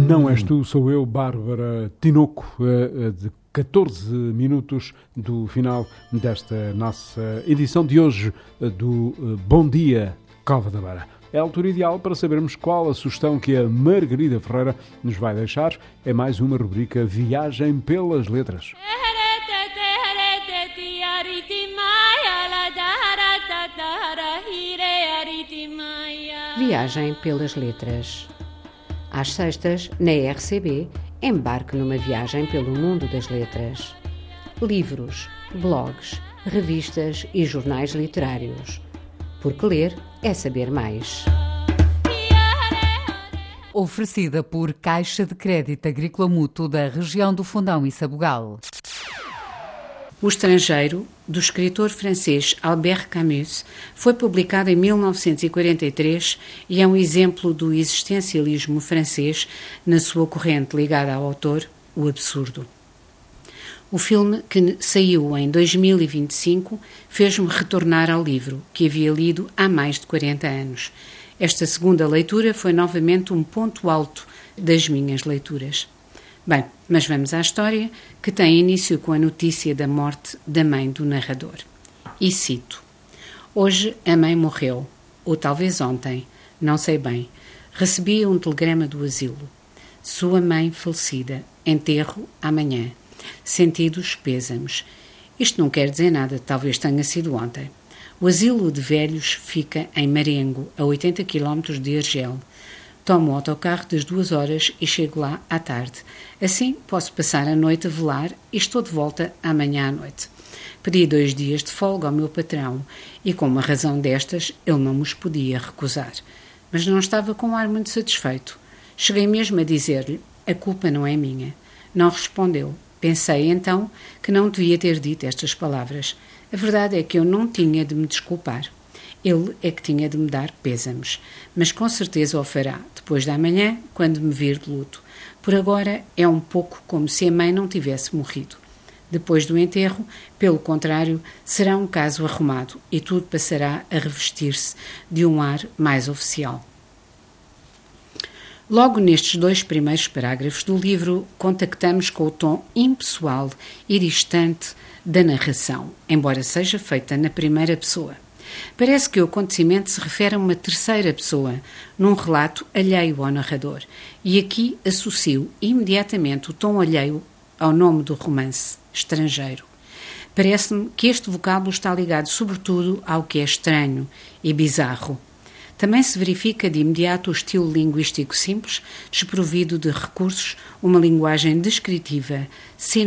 Não és tu, sou eu, Bárbara Tinoco, de 14 minutos do final desta nossa edição de hoje do Bom Dia Cova da Beira. É a altura ideal para sabermos qual a sugestão que a Margarida Ferreira nos vai deixar. É mais uma rubrica Viagem pelas Letras. Viagem pelas Letras. Às sextas, na RCB, embarque numa viagem pelo mundo das letras. Livros, blogs, revistas e jornais literários. Porque ler é saber mais. Oferecida por Caixa de Crédito Agrícola Mútuo da região do Fundão e Sabugal. O Estrangeiro, do escritor francês Albert Camus, foi publicado em 1943 e é um exemplo do existencialismo francês na sua corrente ligada ao autor, o absurdo. O filme, que saiu em 2025, fez-me retornar ao livro, que havia lido há mais de 40 anos. Esta segunda leitura foi novamente um ponto alto das minhas leituras. Bem, mas vamos à história, que tem início com a notícia da morte da mãe do narrador. E cito: Hoje a mãe morreu, ou talvez ontem, não sei bem. Recebi um telegrama do asilo. Sua mãe falecida, enterro amanhã. Sentidos pêsames. Isto não quer dizer nada, talvez tenha sido ontem. O asilo de velhos fica em Marengo, a 80 km de Argel. Tomo o autocarro das 2 horas e chego lá à tarde. Assim posso passar a noite a velar e estou de volta amanhã à noite. Pedi 2 dias de folga ao meu patrão e, com uma razão destas, ele não me os podia recusar. Mas não estava com um ar muito satisfeito. Cheguei mesmo a dizer-lhe: a culpa não é minha. Não respondeu. Pensei então que não devia ter dito estas palavras. A verdade é que eu não tinha de me desculpar. Ele é que tinha de me dar pêsames, mas com certeza o fará, depois da manhã, quando me vir de luto. Por agora é um pouco como se a mãe não tivesse morrido. Depois do enterro, pelo contrário, será um caso arrumado e tudo passará a revestir-se de um ar mais oficial. Logo nestes 2 primeiros parágrafos do livro, contactamos com o tom impessoal e distante da narração, embora seja feita na primeira pessoa. Parece que o acontecimento se refere a uma terceira pessoa, num relato alheio ao narrador, e aqui associo imediatamente o tom alheio ao nome do romance, Estrangeiro. Parece-me que este vocábulo está ligado sobretudo ao que é estranho e bizarro. Também se verifica de imediato o estilo linguístico simples, desprovido de recursos, uma linguagem descritiva,